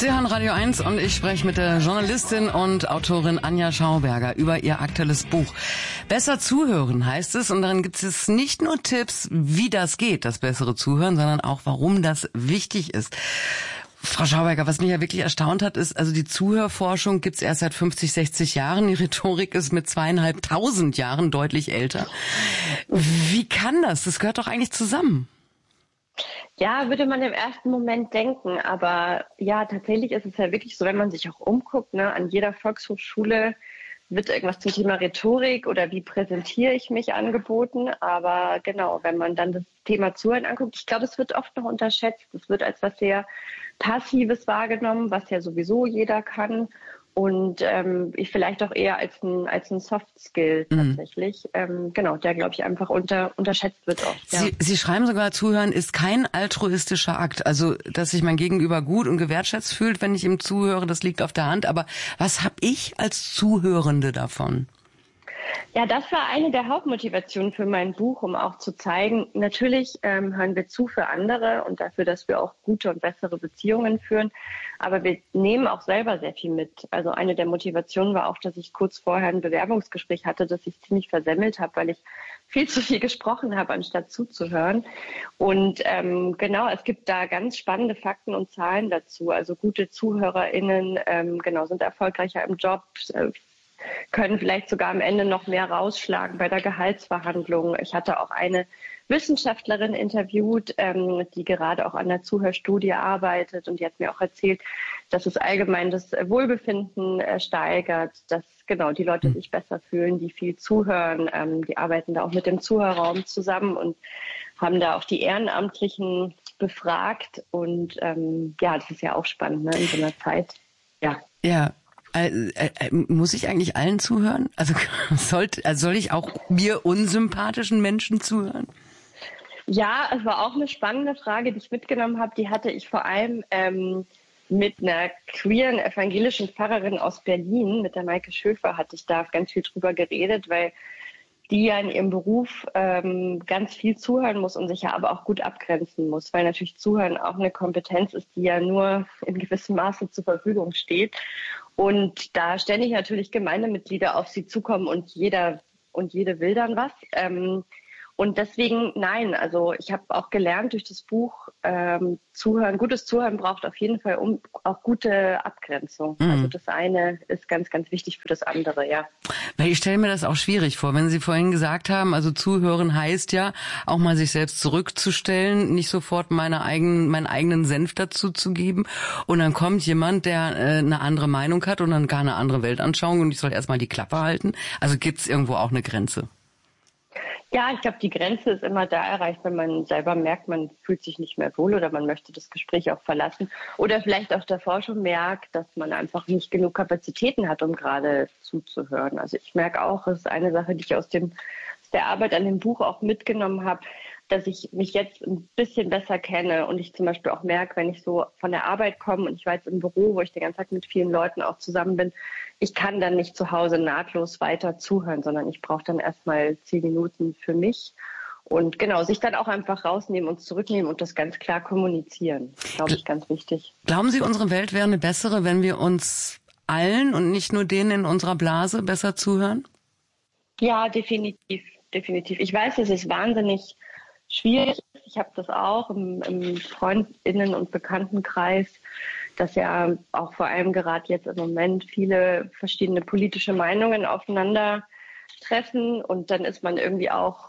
Sie hören Radio 1 und ich spreche mit der Journalistin und Autorin Anja Schauberger über ihr aktuelles Buch. Besser zuhören heißt es, und darin gibt es nicht nur Tipps, wie das geht, das bessere Zuhören, sondern auch, warum das wichtig ist. Frau Schauberger, was mich ja wirklich erstaunt hat, ist, also die Zuhörforschung gibt's erst seit 50, 60 Jahren. Die Rhetorik ist mit 2500 Jahren deutlich älter. Wie kann das? Das gehört doch eigentlich zusammen. Ja, würde man im ersten Moment denken, aber ja, tatsächlich ist es ja wirklich so, wenn man sich auch umguckt, ne, an jeder Volkshochschule wird irgendwas zum Thema Rhetorik oder wie präsentiere ich mich angeboten. Aber genau, wenn man dann das Thema Zuhören anguckt, ich glaube, es wird oft noch unterschätzt. Es wird als was sehr Passives wahrgenommen, was ja sowieso jeder kann. Und vielleicht auch eher als ein Soft-Skill tatsächlich. Genau, der, glaube ich, einfach unterschätzt wird oft. Ja. Sie schreiben sogar, Zuhören ist kein altruistischer Akt. Also, dass sich mein Gegenüber gut und gewertschätzt fühlt, wenn ich ihm zuhöre, das liegt auf der Hand. Aber was habe ich als Zuhörende davon? Ja, das war eine der Hauptmotivationen für mein Buch, um auch zu zeigen, natürlich hören wir zu für andere und dafür, dass wir auch gute und bessere Beziehungen führen. Aber wir nehmen auch selber sehr viel mit. Also eine der Motivationen war auch, dass ich kurz vorher ein Bewerbungsgespräch hatte, das ich ziemlich versemmelt habe, weil ich viel zu viel gesprochen habe, anstatt zuzuhören. Und genau, es gibt da ganz spannende Fakten und Zahlen dazu. Also gute ZuhörerInnen sind erfolgreicher im Job, können vielleicht sogar am Ende noch mehr rausschlagen bei der Gehaltsverhandlung. Ich hatte auch eine Wissenschaftlerin interviewt, die gerade auch an der Zuhörstudie arbeitet, und die hat mir auch erzählt, dass es allgemein das Wohlbefinden steigert, dass genau die Leute sich besser fühlen, die viel zuhören. Die arbeiten da auch mit dem Zuhörraum zusammen und haben da auch die Ehrenamtlichen befragt. Und das ist ja auch spannend, ne, in so einer Zeit. Ja. Muss ich eigentlich allen zuhören? Also soll ich auch mir unsympathischen Menschen zuhören? Ja, es war auch eine spannende Frage, die ich mitgenommen habe. Die hatte ich vor allem mit einer queeren evangelischen Pfarrerin aus Berlin, mit der Maike Schöfer, hatte ich da ganz viel drüber geredet, weil die ja in ihrem Beruf ganz viel zuhören muss und sich ja aber auch gut abgrenzen muss, weil natürlich Zuhören auch eine Kompetenz ist, die ja nur in gewissem Maße zur Verfügung steht. Und da ständig natürlich Gemeindemitglieder auf sie zukommen und jeder und jede will dann was. Und deswegen, nein, also ich habe auch gelernt durch das Buch, gutes Zuhören braucht auf jeden Fall auch gute Abgrenzung. Also das eine ist ganz, ganz wichtig für das andere, ja. Ich stelle mir das auch schwierig vor, wenn Sie vorhin gesagt haben, also zuhören heißt ja, auch mal sich selbst zurückzustellen, nicht sofort meinen eigenen Senf dazu zu geben. Und dann kommt jemand, der eine andere Meinung hat und dann gar eine andere Weltanschauung und ich soll erstmal die Klappe halten. Also gibt es irgendwo auch eine Grenze? Ja, ich glaube, die Grenze ist immer da erreicht, wenn man selber merkt, man fühlt sich nicht mehr wohl oder man möchte das Gespräch auch verlassen. Oder vielleicht auch davor schon merkt, dass man einfach nicht genug Kapazitäten hat, um gerade zuzuhören. Also ich merke auch, das ist eine Sache, die ich aus der Arbeit an dem Buch auch mitgenommen habe, dass ich mich jetzt ein bisschen besser kenne und ich zum Beispiel auch merke, wenn ich so von der Arbeit komme und ich war jetzt im Büro, wo ich den ganzen Tag mit vielen Leuten auch zusammen bin, ich kann dann nicht zu Hause nahtlos weiter zuhören, sondern ich brauche dann erstmal 10 Minuten für mich und genau, sich dann auch einfach rausnehmen und zurücknehmen und das ganz klar kommunizieren. Glaube ich, ganz wichtig. Glauben Sie, unsere Welt wäre eine bessere, wenn wir uns allen und nicht nur denen in unserer Blase besser zuhören? Ja, definitiv. Ich weiß, es ist wahnsinnig schwierig. Ich habe das auch im Freundinnen- und Bekanntenkreis, dass ja auch vor allem gerade jetzt im Moment viele verschiedene politische Meinungen aufeinandertreffen und dann ist man irgendwie auch,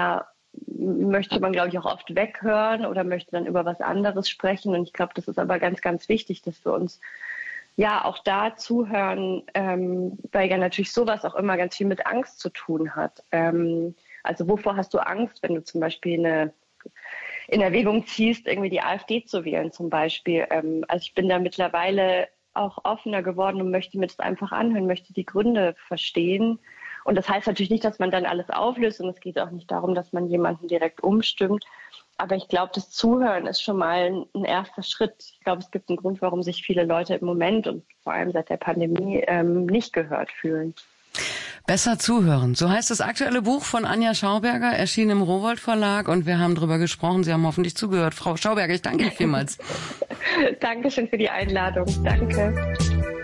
möchte man, glaube ich, auch oft weghören oder möchte dann über was anderes sprechen und ich glaube, das ist aber ganz, ganz wichtig, dass wir uns auch da zuhören, weil ja natürlich sowas auch immer ganz viel mit Angst zu tun hat. Also wovor hast du Angst, wenn du zum Beispiel in Erwägung ziehst, irgendwie die AfD zu wählen zum Beispiel? Also ich bin da mittlerweile auch offener geworden und möchte mir das einfach anhören, möchte die Gründe verstehen. Und das heißt natürlich nicht, dass man dann alles auflöst und es geht auch nicht darum, dass man jemanden direkt umstimmt. Aber ich glaube, das Zuhören ist schon mal ein erster Schritt. Ich glaube, es gibt einen Grund, warum sich viele Leute im Moment und vor allem seit der Pandemie nicht gehört fühlen. Besser zuhören. So heißt das aktuelle Buch von Anja Schauberger, erschienen im Rowohlt Verlag und wir haben drüber gesprochen. Sie haben hoffentlich zugehört. Frau Schauberger, ich danke Ihnen vielmals. Dankeschön für die Einladung. Danke.